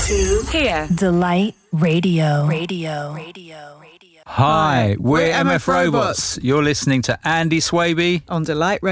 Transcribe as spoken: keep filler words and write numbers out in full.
to here. Delight Radio. Radio. Radio. Hi, we're, we're M F Robots. Robots. You're listening to Andy Swaby on Delight Radio.